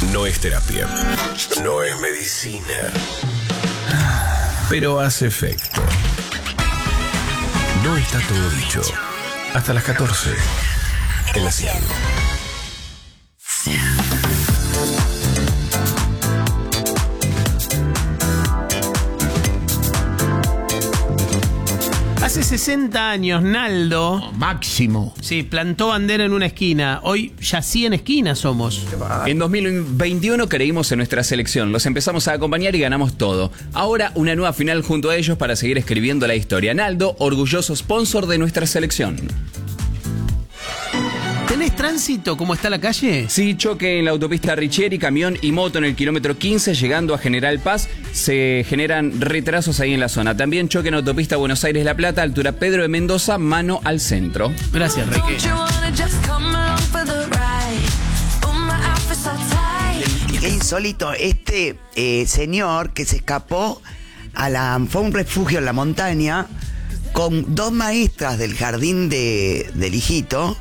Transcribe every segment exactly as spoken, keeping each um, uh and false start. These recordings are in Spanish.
No es terapia. No es medicina. Pero hace efecto. No está todo dicho. Hasta las catorce. En la cien. Hace sesenta años, Naldo... Máximo. Sí, plantó bandera en una esquina. Hoy ya cien esquinas somos. En dos mil veintiuno creímos en nuestra selección, los empezamos a acompañar y ganamos todo. Ahora una nueva final junto a ellos para seguir escribiendo la historia. Naldo, orgulloso sponsor de nuestra selección. ¿Tenés tránsito? ¿Cómo está la calle? Sí, choque en la autopista Richieri, camión y moto en el kilómetro quince llegando a General Paz. Se generan retrasos ahí en la zona. También choque en autopista Buenos Aires-La Plata, altura Pedro de Mendoza, mano al centro. Gracias, Ricky. Qué insólito este eh, señor que se escapó a la, fue a un refugio en la montaña con dos maestras del jardín de, del hijito.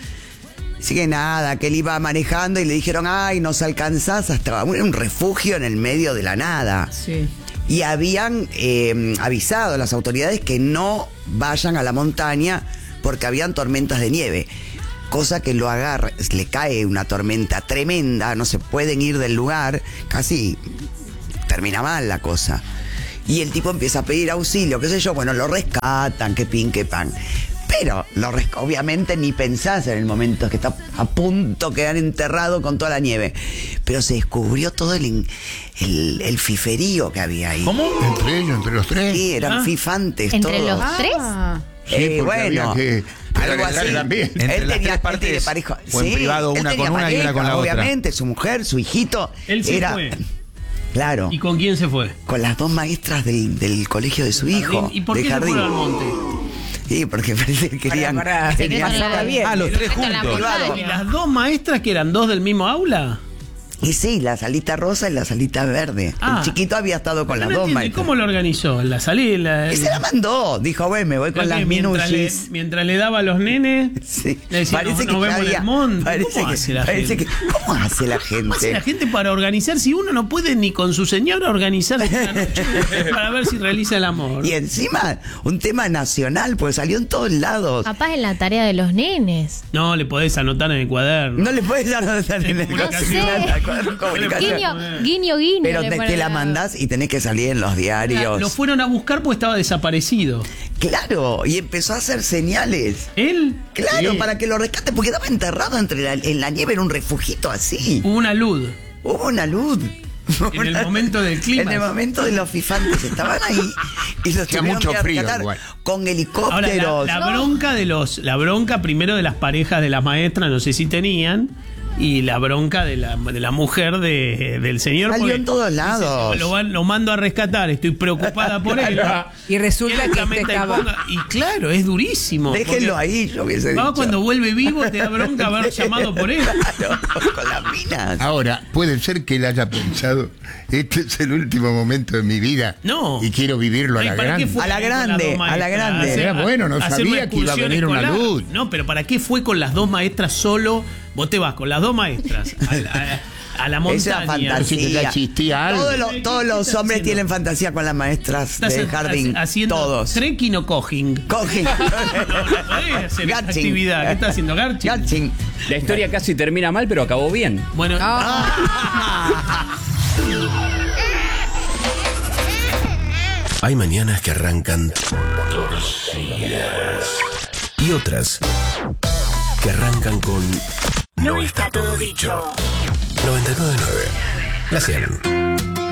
Así que nada, que él iba manejando y le dijeron, ay, nos alcanzás hasta un refugio en el medio de la nada. Sí. Y habían eh, avisado a las autoridades que no vayan a la montaña porque habían tormentas de nieve. Cosa que lo agarra, le cae una tormenta tremenda, no se pueden ir del lugar, casi termina mal la cosa. Y el tipo empieza a pedir auxilio, qué sé yo, bueno, lo rescatan, que pin, que pan. Pero lo res- obviamente ni pensás en el momento que está a punto de quedar enterrado con toda la nieve. Pero se descubrió todo el, el, el fiferío que había ahí. ¿Cómo? Entre ellos, entre los tres. Sí, eran Ah. fifantes ¿Entre todos. los tres? Ah, Sí, Eh, porque bueno, había que algo así. también. Entre Él las tenía, tres partes, él tenía pareja. o en privado, él una tenía con una y una pareja, con la otra. Obviamente, su mujer, su hijito. Él se era, fue. Claro, ¿Y con quién se fue? con las dos maestras del, del colegio de su hijo. ¿Y por de qué se jardín. fueron al monte? Sí, porque parece que querían. Para, para, querían- se pasaba bien. Ah, los tres Respecto a la juntos. montaña. ¿Y las dos maestras que eran dos del mismo aula? Y sí, la salita rosa y la salita verde. Ah. El chiquito había estado con Pero las no dos entiendo, ¿y maestras. ¿Cómo lo organizó? ¿La salida? Y se la mandó. Dijo, bueno, me voy con las mientras le, minusis. mientras le daba a los nenes, Sí. le decía, Parece nos, que nos vemos ya en había- el monte. Parece ¿Cómo que, hace la parece gente? que- ¿Cómo hace la gente? ¿Cómo hace la gente para organizar si uno no puede ni con su señora organizarse una noche para ver si realiza el amor? Y encima, un tema nacional, pues salió en todos lados. Capaz en la tarea de los nenes. No, le podés anotar en el cuaderno. No le puedes dar anotar en el No coso, sé. nada, cuaderno de comunicación. Guiño, guiño, guiño. Pero le te, pone te la al lado. mandás y tenés que salir en los diarios. Lo fueron a buscar porque estaba desaparecido. Claro, y empezó a hacer señales. Él, Claro, sí, para que lo rescate, porque estaba enterrado entre la- en la nieve en un refugito así. hubo una luz. Hubo una luz. En el momento del clima. En el momento de los fifantes estaban ahí y los Hacía tuvieron mucho que frío rescatar igual. con Ahora, helicópteros. la, la bronca de los, la bronca primero de las parejas de las maestras, no sé si tenían, y la bronca de la, de la mujer de, del señor. Salió porque en todos dice, lados. Lo, van- lo mando a rescatar, estoy preocupada por él. y resulta Él que la este meta y estaba... ponga- y claro, es durísimo. Déjenlo porque ahí, yo hubiese va, dicho. cuando vuelve vivo te da bronca haber llamado por él. Claro, con las minas. Ahora, puede ser que él haya pensado, este es el último momento de mi vida. No. Y quiero vivirlo a Ay, la ¿para qué grande. fue A la con las grande, dos a la maestras? grande. Hacer- Era bueno, no hacer sabía que iba a excursión venir una escolar. luz. No, pero ¿para qué fue con las dos maestras solo? Vos te vas con las dos maestras a, a- a la Esa montaña. Pensé que ya fantasía. existía algo. Todos, los- ¿Qué- todos qué los estás hombres haciendo? tienen fantasía con las maestras Estás del ha- jardín. haciendo Todos. trekking o cogging. Cogen. No, no podés hacer esa Gatching. actividad. ¿Qué está haciendo Garchi? Gatching. La historia casi termina mal, pero acabó bien. Bueno, Hay mañanas que arrancan torcidas. Y otras que arrancan con No está todo dicho. noventa y nueve punto nueve. La cien.